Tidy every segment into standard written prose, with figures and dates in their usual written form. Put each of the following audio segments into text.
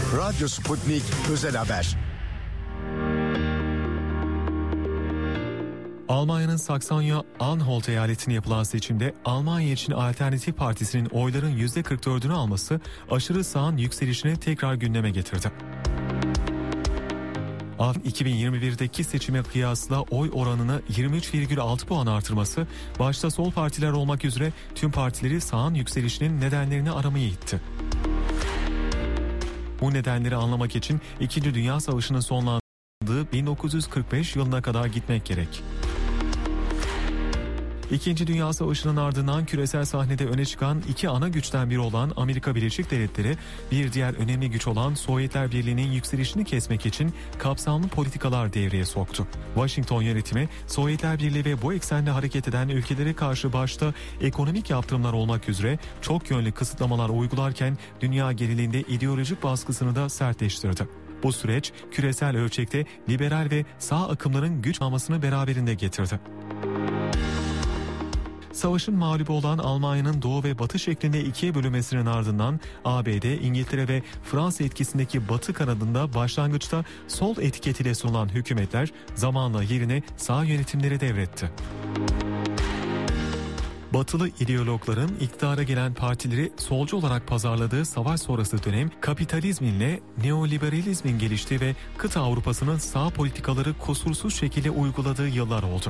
Radyo Sputnik Özel Haber. Almanya'nın Saksonya-Anhalt eyaletine yapılan seçimde Almanya için Alternatif Partisi'nin oyların %44'ünü alması aşırı sağın yükselişini tekrar gündeme getirdi. 2021'deki seçime kıyasla oy oranını 23,6 puan artırması başta sol partiler olmak üzere tüm partileri sağın yükselişinin nedenlerini aramaya itti. Bu nedenleri anlamak için 2. Dünya Savaşı'nın sonlandığı 1945 yılına kadar gitmek gerek. İkinci Dünya Savaşı'nın ardından küresel sahnede öne çıkan iki ana güçten biri olan Amerika Birleşik Devletleri, bir diğer önemli güç olan Sovyetler Birliği'nin yükselişini kesmek için kapsamlı politikalar devreye soktu. Washington yönetimi, Sovyetler Birliği ve bu eksende hareket eden ülkelere karşı başta ekonomik yaptırımlar olmak üzere çok yönlü kısıtlamalar uygularken dünya genelinde ideolojik baskısını da sertleştirdi. Bu süreç küresel ölçekte liberal ve sağ akımların güç almasını beraberinde getirdi. Savaşın mağlubu olan Almanya'nın doğu ve batı şeklinde ikiye bölünmesinin ardından ABD, İngiltere ve Fransa etkisindeki batı kanadında başlangıçta sol etiketiyle sunulan hükümetler zamanla yerine sağ yönetimleri devretti. Batılı ideologların iktidara gelen partileri solcu olarak pazarladığı savaş sonrası dönem kapitalizminle neoliberalizmin geliştiği ve kıta Avrupa'sının sağ politikaları kusursuz şekilde uyguladığı yıllar oldu.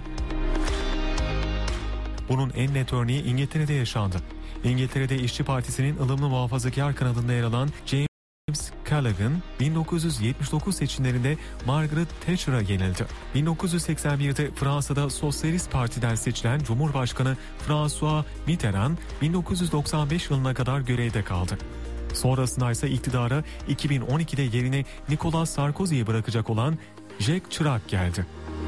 Bunun en net örneği İngiltere'de yaşandı. İngiltere'de İşçi Partisi'nin ılımlı muhafazakar kanadında yer alan James Callaghan, 1979 seçimlerinde Margaret Thatcher'a yenildi. 1981'de Fransa'da Sosyalist Parti'den seçilen Cumhurbaşkanı François Mitterrand, 1995 yılına kadar görevde kaldı. Sonrasında ise iktidara 2012'de yerine Nicolas Sarkozy'yi bırakacak olan Jacques Chirac geldi.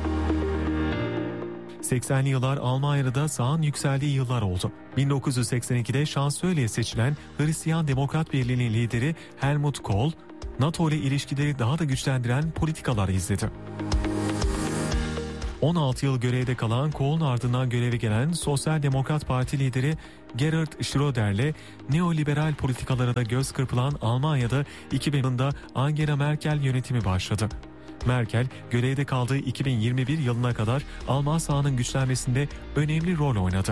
80'li yıllar Almanya'da sağın yükseldiği yıllar oldu. 1982'de şansölye seçilen Hristiyan Demokrat Birliği'nin lideri Helmut Kohl, NATO ile ilişkileri daha da güçlendiren politikalar izledi. 16 yıl görevde kalan Kohl'un ardından göreve gelen Sosyal Demokrat Parti lideri Gerhard Schröder'le neoliberal politikalara da göz kırpılan Almanya'da 2000 yılında Angela Merkel yönetimi başladı. Merkel, görevde kaldığı 2021 yılına kadar Alman sağının güçlenmesinde önemli rol oynadı.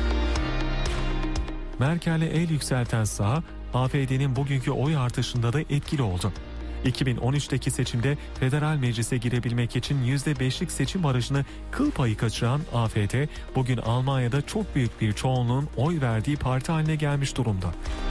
Merkel'e el yükselten sağ, AfD'nin bugünkü oy artışında da etkili oldu. 2013'teki seçimde federal meclise girebilmek için %5'lik seçim barajını kıl payı kaçıran AfD, bugün Almanya'da çok büyük bir çoğunluğun oy verdiği parti haline gelmiş durumda.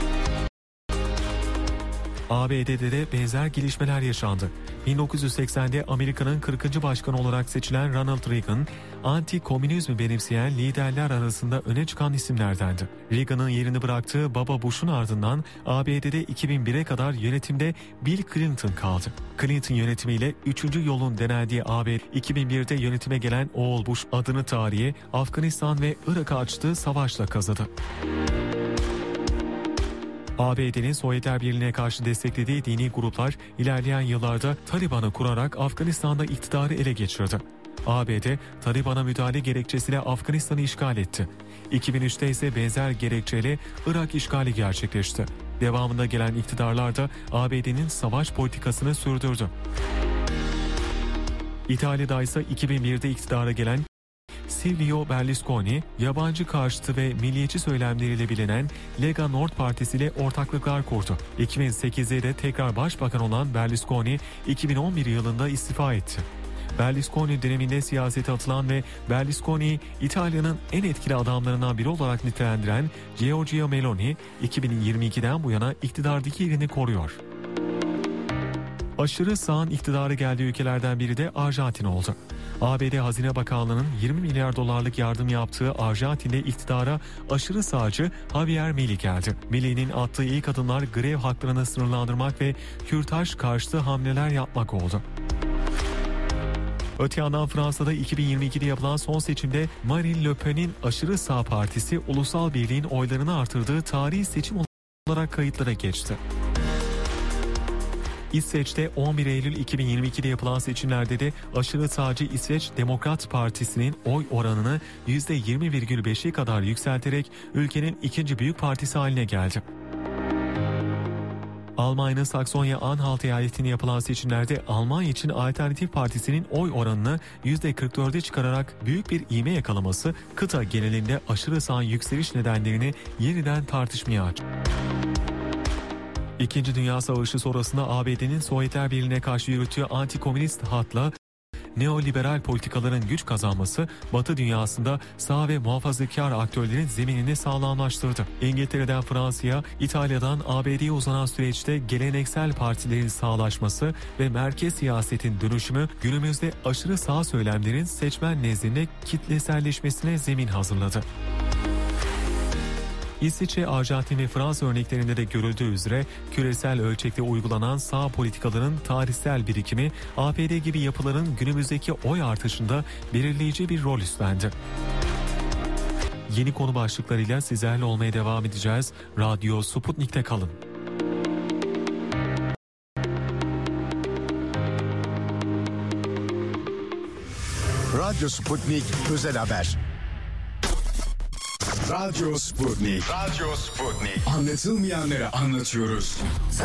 ABD'de de benzer gelişmeler yaşandı. 1980'de Amerika'nın 40. başkanı olarak seçilen Ronald Reagan, anti-komünizmi benimseyen liderler arasında öne çıkan isimlerdendi. Reagan'ın yerini bıraktığı Baba Bush'un ardından ABD'de 2001'e kadar yönetimde Bill Clinton kaldı. Clinton yönetimiyle 3. yolun denendiği ABD, 2001'de yönetime gelen oğul Bush adını tarihe Afganistan ve Irak'a açtığı savaşla kazıdı. ABD'nin Sovyetler Birliği'ne karşı desteklediği dini gruplar ilerleyen yıllarda Taliban'ı kurarak Afganistan'da iktidarı ele geçirdi. ABD, Taliban'a müdahale gerekçesiyle Afganistan'ı işgal etti. 2003'te ise benzer gerekçeyle Irak işgali gerçekleşti. Devamında gelen iktidarlar da ABD'nin savaş politikasını sürdürdü. İtalya'da ise 2001'de iktidara gelen Silvio Berlusconi, yabancı karşıtı ve milliyetçi söylemleriyle bilinen Lega Nord Partisi ile ortaklıklar kurdu. 2008'de de tekrar başbakan olan Berlusconi, 2011 yılında istifa etti. Berlusconi döneminde siyasete atılan ve Berlusconi'yi İtalya'nın en etkili adamlarından biri olarak nitelendiren Giorgia Meloni, 2022'den bu yana iktidardaki yerini koruyor. Aşırı sağın iktidara geldiği ülkelerden biri de Arjantin oldu. ABD Hazine Bakanlığı'nın 20 milyar dolarlık yardım yaptığı Arjantin'de iktidara aşırı sağcı Javier Milei geldi. Milei'nin attığı ilk adımlar grev haklarını sınırlandırmak ve kürtaj karşıtı hamleler yapmak oldu. Öte yandan Fransa'da 2022'de yapılan son seçimde Marine Le Pen'in aşırı sağ partisi Ulusal Birliğin oylarını artırdığı tarihi seçim olarak kayıtlara geçti. İsveç'te 11 Eylül 2022'de yapılan seçimlerde de aşırı sağcı İsveç Demokrat Partisi'nin oy oranını %20,5'e kadar yükselterek ülkenin ikinci büyük partisi haline geldi. Almanya'nın Saksonya-Anhalt eyaletinde yapılan seçimlerde Almanya için Alternatif Partisi'nin oy oranını %44'e çıkararak büyük bir ivme yakalaması kıta genelinde aşırı sağ yükseliş nedenlerini yeniden tartışmaya açtı. İkinci Dünya Savaşı sonrasında ABD'nin Sovyetler Birliği'ne karşı yürüttüğü anti-komünist hatla neoliberal politikaların güç kazanması Batı dünyasında sağ ve muhafazakar aktörlerin zeminini sağlamlaştırdı. İngiltere'den Fransa'ya, İtalya'dan ABD'ye uzanan süreçte geleneksel partilerin sağlaşması ve merkez siyasetin dönüşümü günümüzde aşırı sağ söylemlerin seçmen nezdinde kitleselleşmesine zemin hazırladı. İsviçre, Arjantin ve Fransa örneklerinde de görüldüğü üzere küresel ölçekte uygulanan sağ politikaların tarihsel birikimi ABD gibi yapıların günümüzdeki oy artışında belirleyici bir rol üstlendi. Yeni konu başlıklarıyla sizlerle olmaya devam edeceğiz. Radyo Sputnik'te kalın. Radyo Sputnik Özel Haber. Radyo Sputnik. Radyo Sputnik. Anlatılmayanları anlatıyoruz.